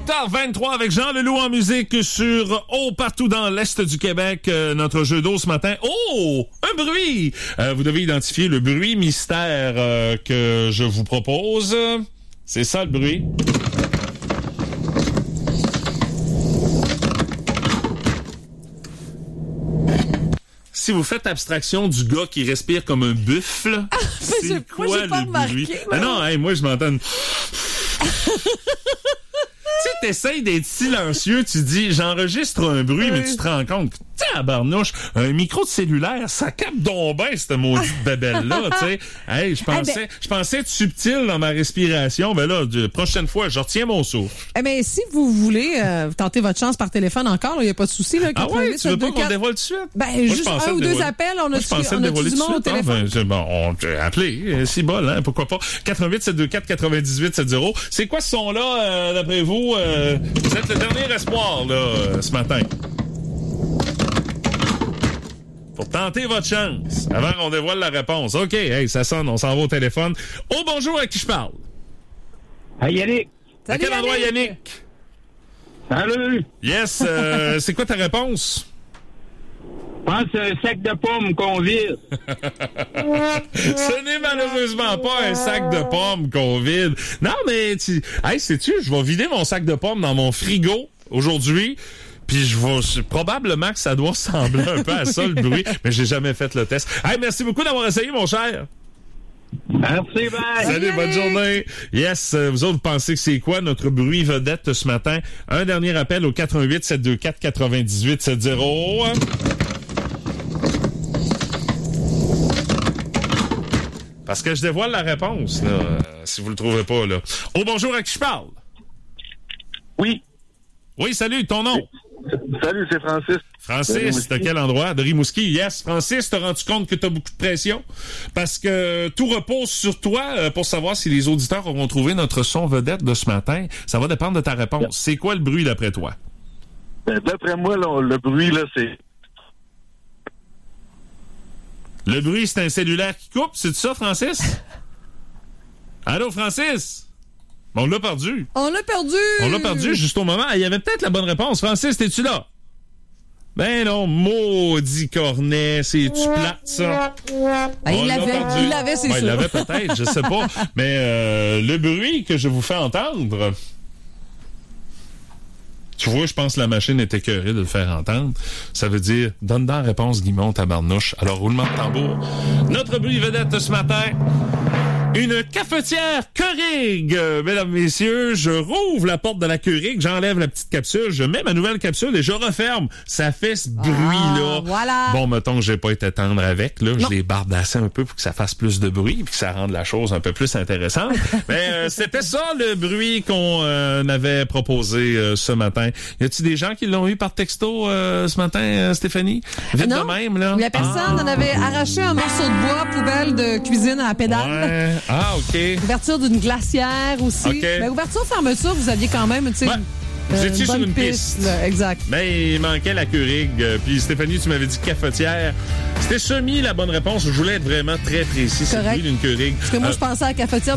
8h23 avec Jean Leloup en musique sur partout dans l'Est du Québec. Notre jeu d'eau ce matin. Oh! Un bruit! Vous devez identifier le bruit mystère que je vous propose. C'est ça le bruit. Si vous faites abstraction du gars qui respire comme un buffle, c'est quoi moi, j'ai pas le remarqué, bruit? mais Non, hey, moi je m'entends. Tu sais, t'essayes d'être silencieux, tu dis j'enregistre un bruit, mais tu te rends compte que tabarnouche, un micro de cellulaire, ça capte donc bien cette maudite babelle-là, tu sais. Hey, je pensais être subtil dans ma respiration, mais là, prochaine fois, je retiens mon souffle. Eh bien, si vous voulez tenter votre chance par téléphone encore, il n'y a pas de souci. Là, ah ouais, tu veux pas qu'on dévoile tout de suite? Ben, moi, juste un ou deux appels, on a du monde au téléphone. On t'a appelé, c'est bol, hein, pourquoi pas. 88-724-9870. C'est quoi ce son-là, d'après vous? Vous êtes le dernier espoir, là, ce matin. Pour tenter votre chance, avant qu'on dévoile la réponse. OK, hey, ça sonne, on s'en va au téléphone. Oh, bonjour, à qui je parle? Hey, Yannick. Salut, à quel endroit, Yannick? Salut. Yes, c'est quoi ta réponse? Je pense que c'est un sac de pommes qu'on vide. Ce n'est malheureusement pas un sac de pommes qu'on vide. Non, mais hey, sais-tu, je vais vider mon sac de pommes dans mon frigo aujourd'hui. Puis probablement que ça doit ressembler un peu à ça, le bruit, mais j'ai jamais fait le test. Hey, merci beaucoup d'avoir essayé, mon cher. Merci, bye. Salut, bonne journée. Yes, vous autres, vous pensez que c'est quoi notre bruit vedette ce matin? Un dernier appel au 88-724-9870. Parce que je dévoile la réponse, là, si vous le trouvez pas, là. Oh, bonjour, à qui je parle? Oui. Oui, salut, ton nom? Salut, c'est Francis. Francis, de quel endroit? De Rimouski. Yes, Francis, t'as rendu compte que t'as beaucoup de pression? Parce que tout repose sur toi pour savoir si les auditeurs auront trouvé notre son vedette de ce matin. Ça va dépendre de ta réponse. C'est quoi le bruit d'après toi? D'après moi, là, le bruit, là, c'est... Le bruit, c'est un cellulaire qui coupe, c'est ça, Francis? Allô, Francis? On l'a perdu. On l'a perdu juste au moment. Il y avait peut-être la bonne réponse. Francis, t'es-tu là? Ben non, maudit cornet, c'est-tu plate, ça? Il l'avait, c'est sûr. Il l'avait peut-être, je sais pas. Mais le bruit que je vous fais entendre... Tu vois, je pense que la machine est écœurée de le faire entendre. Ça veut dire, donne dans la réponse, Guimond, tabarnouche. Alors, roulement de tambour. Notre bruit vedette ce matin... Une cafetière Keurig. Mesdames, messieurs, je rouvre la porte de la Keurig, j'enlève la petite capsule, je mets ma nouvelle capsule et je referme. Ça fait ce bruit-là. Voilà. Bon, mettons que j'ai pas été tendre avec, là. Je l'ai bardassé un peu pour que ça fasse plus de bruit et que ça rende la chose un peu plus intéressante. Mais c'était ça, le bruit qu'on avait proposé ce matin. Y a-t-il des gens qui l'ont eu par texto ce matin, Stéphanie? Vite de même, là. La personne en avait arraché un morceau de bois, poubelle de cuisine à la pédale. Ouais. Ah, OK. Ouverture d'une glacière aussi. OK. Ben, ouverture-fermeture, vous aviez quand même, tu sais... Vous étiez sur une piste. Là, exact. Mais il manquait la Keurig. Puis Stéphanie, tu m'avais dit cafetière. C'était semi la bonne réponse. Je voulais être vraiment très précis. C'est le bruit d'une Keurig. Parce que moi, je pensais à la cafetière